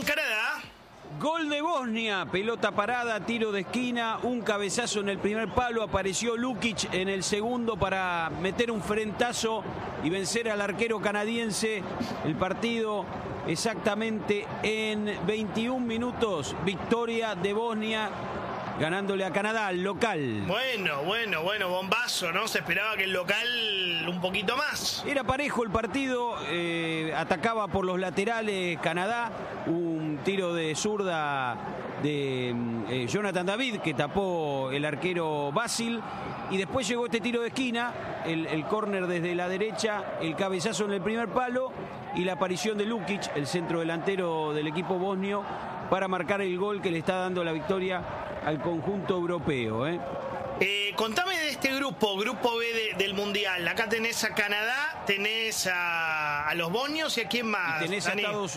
Canadá. Gol de Bosnia, pelota parada, tiro de esquina, un cabezazo en el primer palo, apareció Lukic en el segundo para meter un frentazo y vencer al arquero canadiense. El partido exactamente en 21 minutos, victoria de Bosnia, ganándole a Canadá, al local. Bueno, bombazo, ¿no? Se esperaba que el local un poquito más. Era parejo el partido, atacaba por los laterales Canadá, un tiro de zurda de Jonathan David que tapó el arquero Basil, y después llegó este tiro de esquina, el córner desde la derecha, el cabezazo en el primer palo y la aparición de Lukic, el centro delantero del equipo bosnio, para marcar el gol que le está dando la victoria al conjunto europeo. Contame de este grupo B del Mundial. Acá tenés a Canadá, tenés a los bosnios y a quién más. Y tenés a Estados,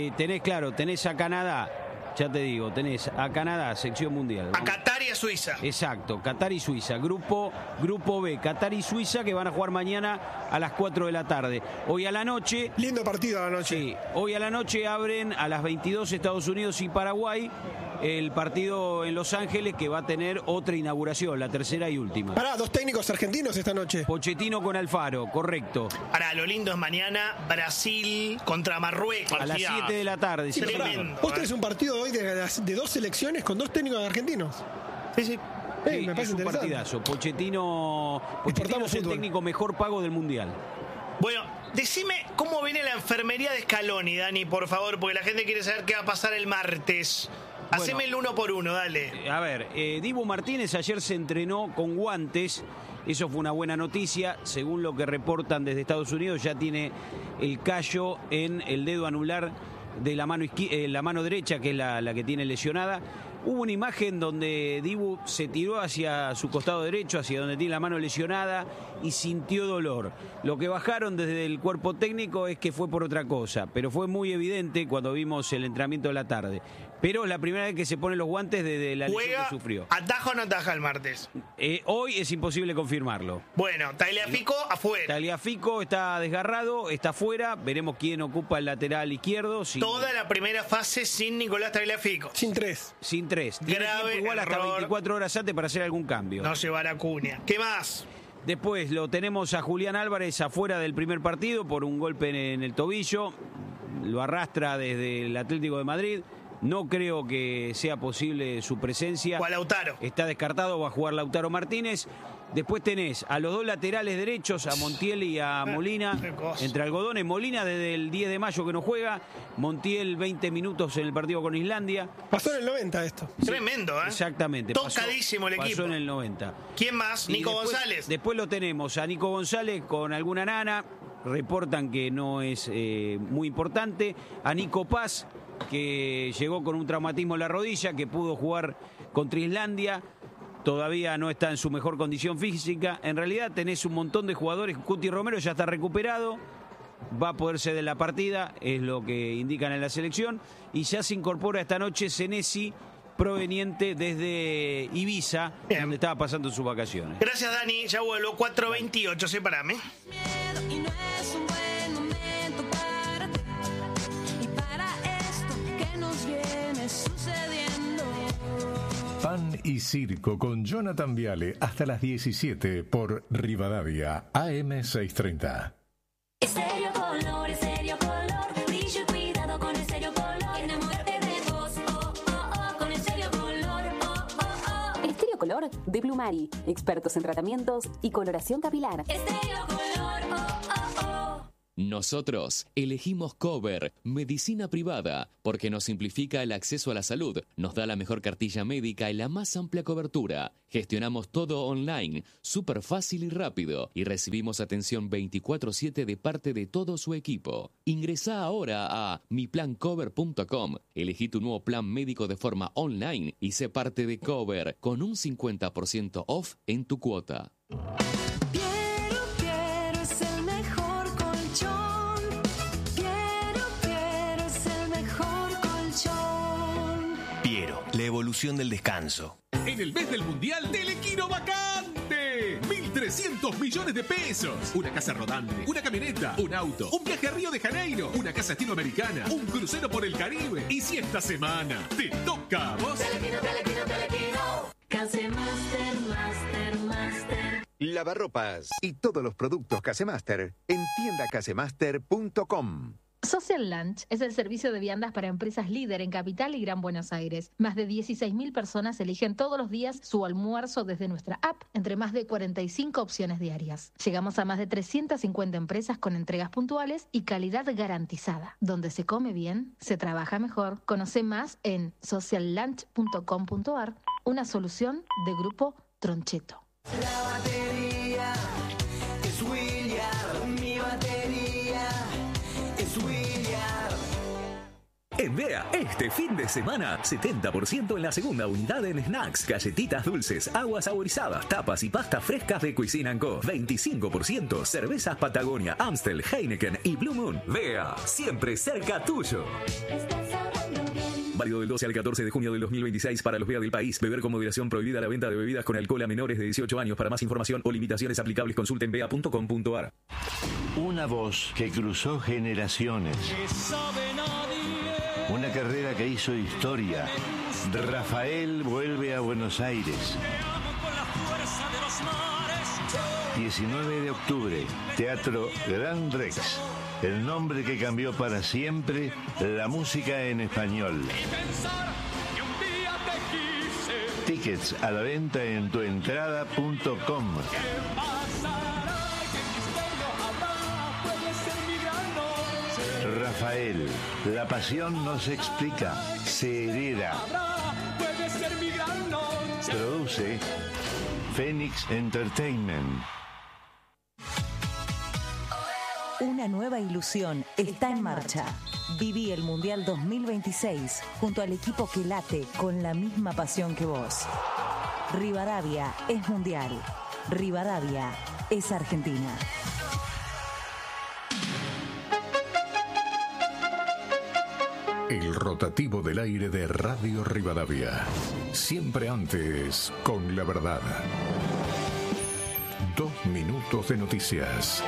tenés a Canadá, ya te digo, tenés a Canadá, sección mundial. A Qatar y a Suiza. Exacto, Qatar y Suiza, grupo B, Qatar y Suiza, que van a jugar mañana a las 4 de la tarde. Hoy a la noche... Lindo partido a la noche. Sí, hoy a la noche abren a las 22 Estados Unidos y Paraguay el partido en Los Ángeles, que va a tener otra inauguración, la tercera y última. Pará, 2 técnicos argentinos esta noche. Pochettino con Alfaro, correcto. Ahora, lo lindo es mañana Brasil contra Marruecos. A las 7 de la tarde. Sí, tremendo. Vos tenés un partido hoy de 2 selecciones con 2 técnicos argentinos. Sí. Sí, me parece es un interesante. partidazo. Pochettino es el técnico mejor pago del Mundial. Bueno, decime cómo viene la enfermería de Scaloni, Dani, por favor, porque la gente quiere saber qué va a pasar el martes. Haceme el 1 por 1, dale. A ver, Dibu Martínez ayer se entrenó con guantes. Eso fue una buena noticia. Según lo que reportan desde Estados Unidos, ya tiene el callo en el dedo anular de la mano derecha, que es la que tiene lesionada. Hubo una imagen donde Dibu se tiró hacia su costado derecho, hacia donde tiene la mano lesionada, y sintió dolor. Lo que bajaron desde el cuerpo técnico es que fue por otra cosa, pero fue muy evidente cuando vimos el entrenamiento de la tarde. Pero es la primera vez que se pone los guantes desde la lesión que sufrió. ¿Ataja o no ataja el martes? Hoy es imposible confirmarlo. Bueno, Tagliafico afuera. Tagliafico está desgarrado, está afuera. Veremos quién ocupa el lateral izquierdo. Toda la primera fase sin Nicolás Tagliafico. Sin 3. Sin 3. Grave igual hasta error. 24 horas antes para hacer algún cambio. No llevará Cunha. ¿Qué más? Después lo tenemos a Julián Álvarez afuera del primer partido por un golpe en el tobillo. Lo arrastra desde el Atlético de Madrid. No creo que sea posible su presencia. O a Lautaro. Está descartado, va a jugar Lautaro Martínez. Después tenés a los 2 laterales derechos, a Montiel y a Molina. Entre algodones, Molina desde el 10 de mayo que no juega. Montiel 20 minutos en el partido con Islandia. Pasó en el 90 esto. Tremendo, ¿eh? Exactamente. Tocadísimo el equipo. Pasó en el 90. ¿Quién más? Nico González. Después lo tenemos a Nico González con alguna nana. Reportan que no es muy importante. A Nico Paz, que llegó con un traumatismo en la rodilla, que pudo jugar contra Islandia. Todavía no está en su mejor condición física. En realidad tenés un montón de jugadores. Cuti Romero ya está recuperado, va a poder ser de la partida, es lo que indican en la selección. Y ya se incorpora esta noche Senesi, proveniente desde Ibiza, donde estaba pasando sus vacaciones. Gracias, Dani. Ya vuelvo. 4:28, separame. Pan y Circo con Jonathan Viale hasta las 17 por Rivadavia AM630. Estéreo Color, brillo y cuidado con Estéreo Color. Enamórate de vos, con Estéreo Color, Estéreo Color de Blumari, expertos en tratamientos y coloración capilar. Estéreo Color, Nosotros elegimos Cover, medicina privada, porque nos simplifica el acceso a la salud, nos da la mejor cartilla médica y la más amplia cobertura. Gestionamos todo online, súper fácil y rápido, y recibimos atención 24/7 de parte de todo su equipo. Ingresá ahora a miplancover.com, elegí tu nuevo plan médico de forma online y sé parte de Cover con un 50% off en tu cuota. La evolución del descanso. En el mes del Mundial, Telequino vacante. 1.000 300 millones de pesos. Una casa rodante, una camioneta, un auto, un viaje a Río de Janeiro, una casa estilo americana, un crucero por el Caribe. Y si esta semana te toca a vos... Casemaster. Lavarropas y todos los productos Casemaster en tiendacasemaster.com. Social Lunch es el servicio de viandas para empresas líder en Capital y Gran Buenos Aires. Más de 16.000 personas eligen todos los días su almuerzo desde nuestra app, entre más de 45 opciones diarias. Llegamos a más de 350 empresas con entregas puntuales y calidad garantizada. Donde se come bien, se trabaja mejor. Conoce más en sociallunch.com.ar, una solución de Grupo Troncheto. La batería es William, mi batería es William. En Bea, este fin de semana, 70% en la segunda unidad en snacks, galletitas dulces, aguas saborizadas, tapas y pastas frescas de Cuisine & Co. 25% cervezas Patagonia, Amstel, Heineken y Blue Moon. Bea, siempre cerca tuyo. Válido del 12 al 14 de junio del 2026 para los Bea del país. Beber con moderación, prohibida la venta de bebidas con alcohol a menores de 18 años. Para más información o limitaciones aplicables consulten bea.com.ar. Una voz que cruzó generaciones. Una carrera que hizo historia. Rafael vuelve a Buenos Aires. 19 de octubre, Teatro Gran Rex. El nombre que cambió para siempre la música en español. Tickets a la venta en tuentrada.com. Rafael, la pasión no se explica, se hereda. Produce Phoenix Entertainment. Una nueva ilusión está en marcha. Viví el Mundial 2026 junto al equipo que late con la misma pasión que vos. Rivadavia es Mundial. Rivadavia es Argentina. El rotativo del aire de Radio Rivadavia. Siempre antes con la verdad. 2 minutos de noticias.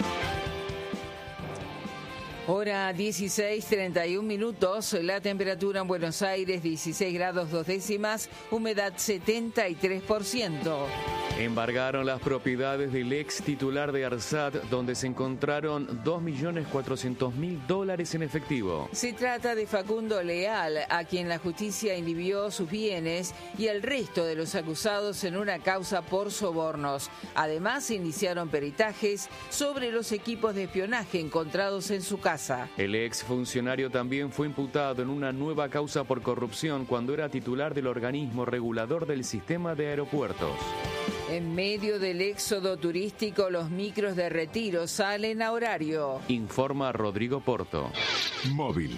Hora 16:31 minutos, la temperatura en Buenos Aires 16 grados 2 décimas, humedad 73%. Embargaron las propiedades del ex titular de ARSAT, donde se encontraron $2.400.000 en efectivo. Se trata de Facundo Leal, a quien la justicia inhibió sus bienes y el resto de los acusados en una causa por sobornos. Además, se iniciaron peritajes sobre los equipos de espionaje encontrados en su casa. El ex funcionario también fue imputado en una nueva causa por corrupción cuando era titular del organismo regulador del sistema de aeropuertos. En medio del éxodo turístico, los micros de Retiro salen a horario. Informa Rodrigo Porto. Móvil.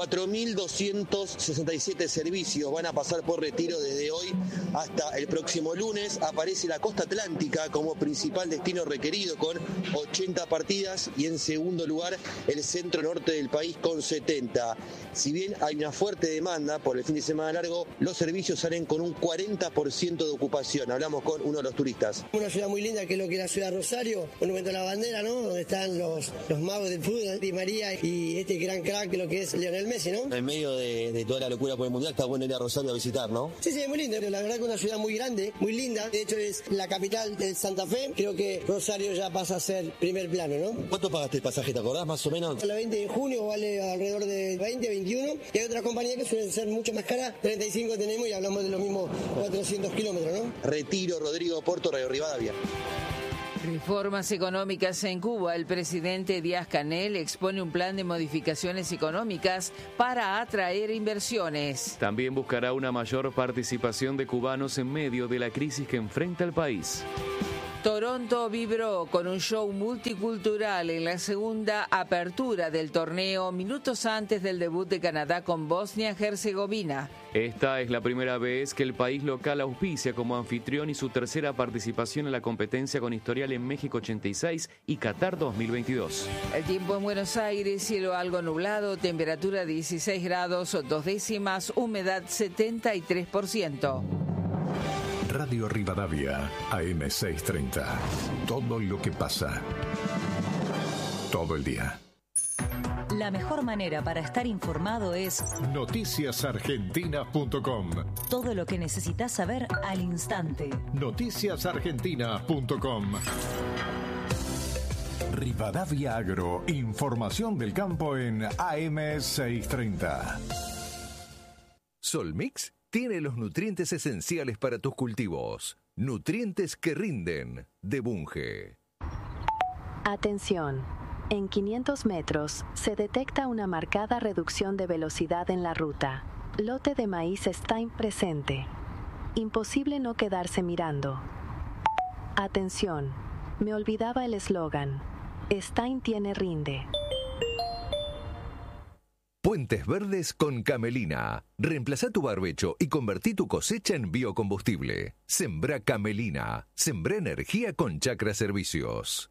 4.267 servicios van a pasar por Retiro desde hoy hasta el próximo lunes. Aparece la costa atlántica como principal destino requerido con 80 partidas y en segundo lugar el centro norte del país con 70. Si bien hay una fuerte demanda por el fin de semana largo, los servicios salen con un 40% de ocupación. Hablamos con uno de los turistas. Una ciudad muy linda que es lo que es la ciudad de Rosario, Monumento a la Bandera, ¿no? Donde están los magos del fútbol, Di María y este gran crack lo que es Lionel Messi, ¿no? En medio de toda la locura por el Mundial está bueno ir a Rosario a visitar, ¿no? Sí, es muy lindo. La verdad que es una ciudad muy grande, muy linda. De hecho es la capital de Santa Fe. Creo que Rosario ya pasa a ser primer plano, ¿no? ¿Cuánto pagaste el pasaje? ¿Te acordás más o menos? La 20 de junio vale alrededor de 20, 21. Y hay otras compañías que suelen ser mucho más caras. 35 tenemos y hablamos de los mismos 400 kilómetros, ¿no? Retiro, Rodrigo Porto, Radio Rivadavia. Reformas económicas en Cuba. El presidente Díaz-Canel expone un plan de modificaciones económicas para atraer inversiones. También buscará una mayor participación de cubanos en medio de la crisis que enfrenta el país. Toronto vibró con un show multicultural en la segunda apertura del torneo, minutos antes del debut de Canadá con Bosnia-Herzegovina. Esta es la primera vez que el país local auspicia como anfitrión y su tercera participación en la competencia con historial en México 86 y Qatar 2022. El tiempo en Buenos Aires, cielo algo nublado, temperatura 16 grados 2 décimas, humedad 73%. Radio Rivadavia, AM630. Todo lo que pasa. Todo el día. La mejor manera para estar informado es noticiasargentinas.com. todo lo que necesitas saber al instante. Noticiasargentinas.com. Rivadavia Agro, información del campo en AM630. Solmix tiene los nutrientes esenciales para tus cultivos. Nutrientes que rinden, de Bunge. Atención. En 500 metros se detecta una marcada reducción de velocidad en la ruta. Lote de maíz Stein presente. Imposible no quedarse mirando. Atención. Me olvidaba el eslogan. Stein tiene rinde. Puentes Verdes con Camelina. Reemplazá tu barbecho y convertí tu cosecha en biocombustible. Sembrá Camelina. Sembrá energía con Chacra Servicios.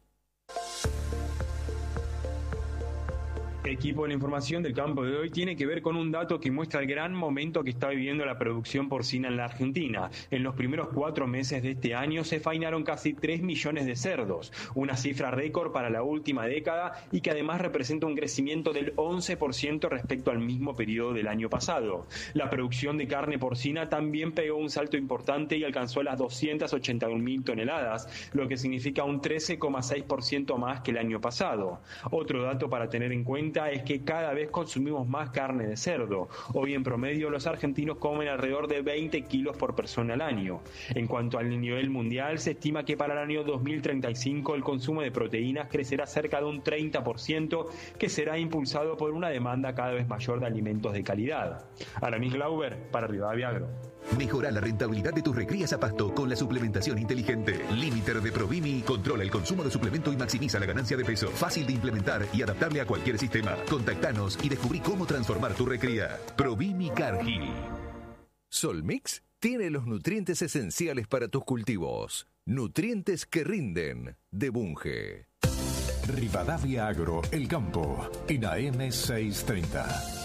Equipo de la información del campo de hoy tiene que ver con un dato que muestra el gran momento que está viviendo la producción porcina en la Argentina. En los primeros 4 meses de este año se faenaron casi 3 millones de cerdos, una cifra récord para la última década y que además representa un crecimiento del 11% respecto al mismo periodo del año pasado. La producción de carne porcina también pegó un salto importante y alcanzó las 281.000 toneladas, lo que significa un 13,6% más que el año pasado. Otro dato para tener en cuenta es que cada vez consumimos más carne de cerdo. Hoy en promedio los argentinos comen alrededor de 20 kilos por persona al año. En cuanto al nivel mundial, se estima que para el año 2035 el consumo de proteínas crecerá cerca de un 30%, que será impulsado por una demanda cada vez mayor de alimentos de calidad. Aramis Glauber, para Rivadavia Agro. Mejora la rentabilidad de tus recrías a pasto con la suplementación inteligente. Limiter de Provimi controla el consumo de suplemento y maximiza la ganancia de peso. Fácil de implementar y adaptable a cualquier sistema. Contactanos y descubrí cómo transformar tu recría. Provimi Cargill. Solmix tiene los nutrientes esenciales para tus cultivos. Nutrientes que rinden, de Bunge. Rivadavia Agro, el campo, en AM630.